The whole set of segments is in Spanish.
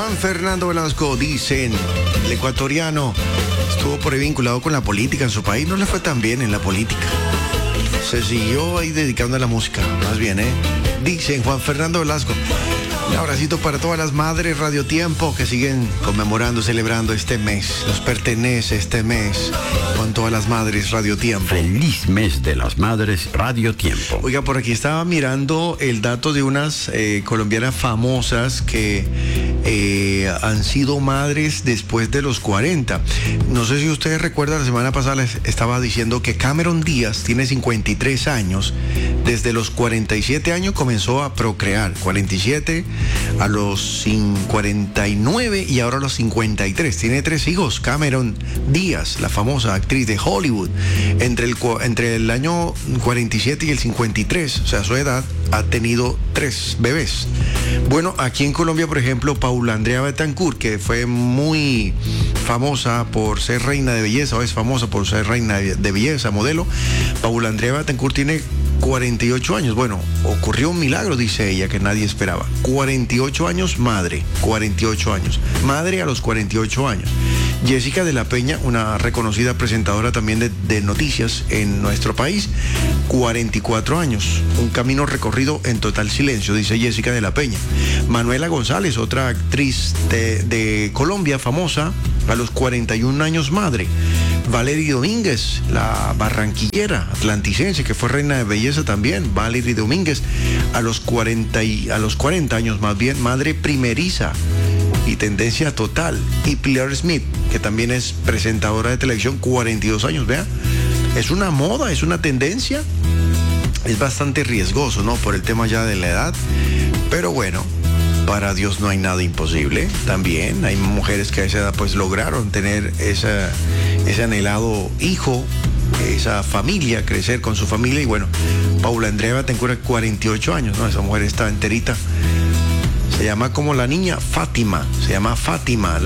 Juan Fernando Velasco, dicen, el ecuatoriano estuvo por ahí vinculado con la política en su país, no le fue tan bien en la política. Se siguió ahí dedicando a la música, más bien, Dicen Juan Fernando Velasco. Un abracito para todas las madres Radio Tiempo que siguen conmemorando, celebrando este mes. Nos pertenece este mes con todas las madres Radio Tiempo. Feliz mes de las madres Radio Tiempo. Oiga, por aquí estaba mirando el dato de unas colombianas famosas que han sido madres después de los 40. No sé si ustedes recuerdan, la semana pasada les estaba diciendo que Cameron Díaz tiene 53 años. Desde los 47 años comenzó a procrear. 47 a los 49 y ahora a los 53. Tiene 3 hijos. Cameron Díaz, la famosa actriz de Hollywood, entre el año 47 y el 53, o sea, su edad, ha tenido 3 bebés. Bueno, aquí en Colombia, por ejemplo, Paula Andrea Betancourt, que fue muy famosa por ser reina de belleza, o es famosa por ser reina de belleza, modelo. Paula Andrea Betancourt tiene 48 años. Bueno, ocurrió un milagro, dice ella, que nadie esperaba. 48 años, madre. 48 años. Madre a los 48 años. Jessica de la Peña, una reconocida presentadora también de noticias en nuestro país, 44 años. Un camino recorrido en total silencio, dice Jessica de la Peña. Manuela González, otra actriz de Colombia famosa, a los 41 años, madre. Valery Domínguez, la barranquillera atlanticense que fue reina de belleza también. Valery Domínguez, a los 40 años más bien, madre primeriza y tendencia total. Y Pilar Smith, que también es presentadora de televisión, 42 años, vea. Es una moda, es una tendencia. Es bastante riesgoso, ¿no? Por el tema ya de la edad. Pero bueno, para Dios no hay nada imposible. También hay mujeres que a esa edad pues lograron tener ese anhelado hijo, esa familia, crecer con su familia. Y bueno, Paula Andrea Betancourt, 48 años, ¿no? Esa mujer está enterita. Se llama como la niña Fátima. Se llama Fátima.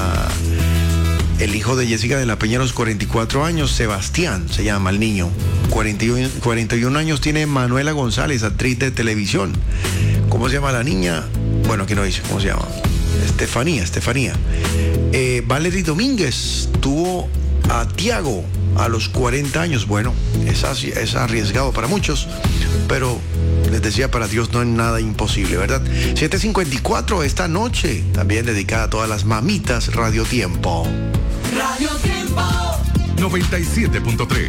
El hijo de Jessica de la Peña a los 44 años, Sebastián se llama el niño. 41 años tiene Manuela González, actriz de televisión. ¿Cómo se llama la niña? Bueno, aquí no dice cómo se llama. Estefanía. Valery Domínguez tuvo a Tiago a los 40 años. Bueno, es arriesgado para muchos, pero les decía, para Dios no hay nada imposible, ¿verdad? 7:54 esta noche, también dedicada a todas las mamitas, Radio Tiempo. Radio Tiempo 97.3.